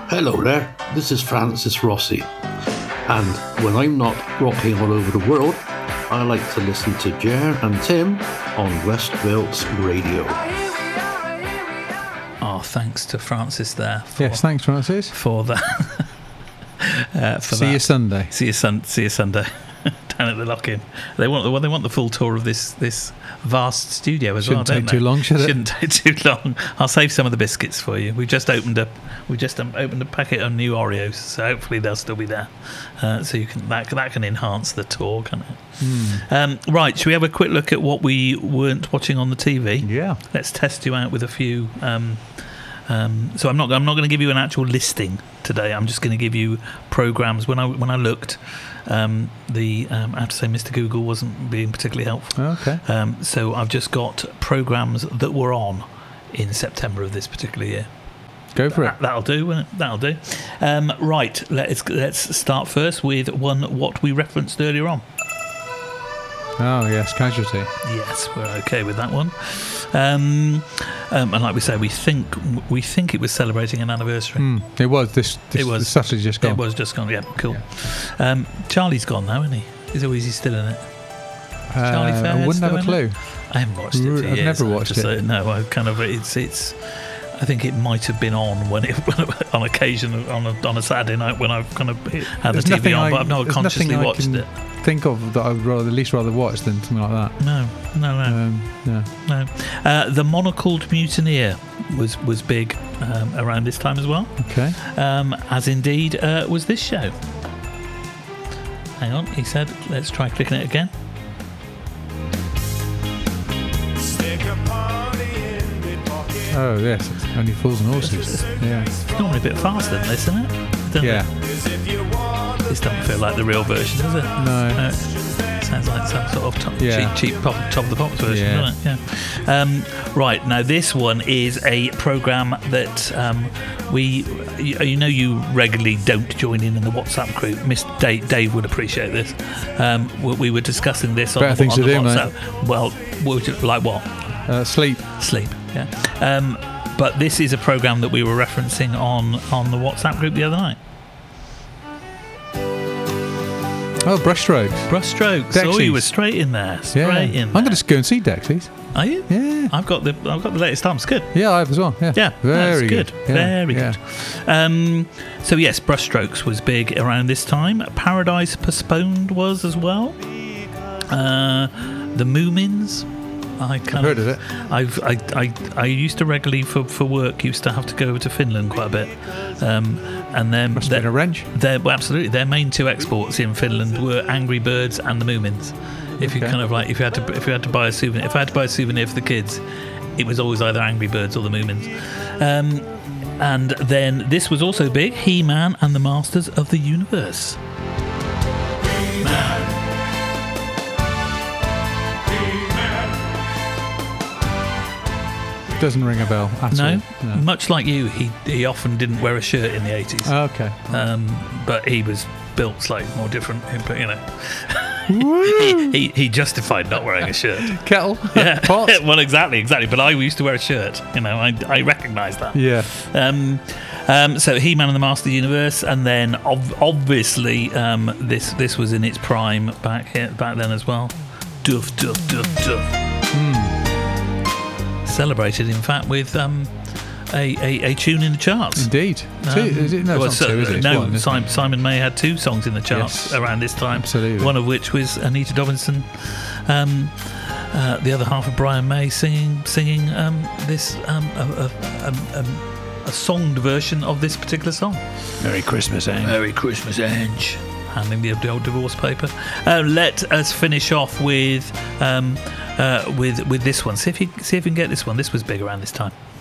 Hello there, this is Francis Rossi, and when I'm not rocking all over the world, I like to listen to Jer and Tim on West Wilts Radio. Oh, thanks to Francis there. Yes, thanks, Francis. For that. See you Sunday. See you Sunday. Down at the Lock-In. They want the full tour of this vast studio as well. Shouldn't take too long, should it? Shouldn't take too long. I'll save some of the biscuits for you. We've just opened a packet of new Oreos, so hopefully they'll still be there. So you can that can enhance the tour, can't it? Right, should we have a quick look at what we weren't watching on the TV? Yeah. Let's test you out with a few. So I'm not going to give you an actual listing today. I'm just going to give you programs. When I looked, I have to say Mr. Google wasn't being particularly helpful. Okay. So I've just got programs that were on in September of this particular year. Go for it. That'll do, won't it? That'll do. Right. Let's start first with what we referenced earlier on. Oh yes, Casualty. Yes, we're okay with that one. And like we say, we think it was celebrating an anniversary. It was this Saturday just gone. It was just gone. Yeah, cool. Yeah. Charlie's gone now, isn't he? Is he still in it? Charlie Fairhead's I wouldn't have a clue. It? I haven't watched it for years. I've never watched it. No, I kind of it's. I think it might have been on on occasion on a Saturday night when I've kind of had the TV on, but I've not consciously watched it. Think of that I'd at least rather watch than something like that. No. The Monocled Mutineer was big around this time as well. Okay. As indeed was this show. Hang on, he said, let's try clicking it again. Oh yes, it's Only Fools and Horses. It's normally a bit faster than this, isn't it? This doesn't feel like the real version, does it? No. Sounds like some sort of cheap top of the pops version, doesn't it? Yeah. Right, now this one is a programme that you regularly don't join in the WhatsApp group. Miss Dave would appreciate this. We were discussing this on the WhatsApp. Mate. Well, like what? Sleep. Yeah. But this is a programme that we were referencing on the WhatsApp group the other night. Oh, Brushstrokes. Dexies. Oh, you were straight in there. I'm going to go and see Dexies. Are you? Yeah. I've got the latest album. It's good. Yeah, I have as well. Yeah. Very good. Very good. So yes, Brushstrokes was big around this time. Paradise Postponed was as well. The Moomins. I've heard of it. I used to regularly for work used to have to go over to Finland quite a bit, and then must have been a wrench. Absolutely, their main two exports in Finland were Angry Birds and the Moomins. If you if you had to buy a souvenir, if I had to buy a souvenir for the kids, it was always either Angry Birds or the Moomins. And then this was also big: He-Man and the Masters of the Universe. Doesn't ring a bell at all. No, much like you, he often didn't wear a shirt in the 80s. Oh, okay. But he was built slightly more different. But he justified not wearing a shirt. Kettle, yeah. Pot. Well, exactly. But I used to wear a shirt. I recognise that. Yeah. So He-Man and the Master of the Universe, and then obviously this was in its prime back then as well. Duff. Celebrated, in fact, with a tune in the charts. Indeed. Is it? No, it's not two, is it? No, one, Simon May had two songs in the charts around this time. Absolutely. One of which was Anita Dobinson. The other half of Brian May singing this a songed version of this particular song. Merry Christmas, Ange. Merry Christmas, Ange. Handing the old divorce paper. Let us finish off with this one. See if you can get this one. This was big around this time.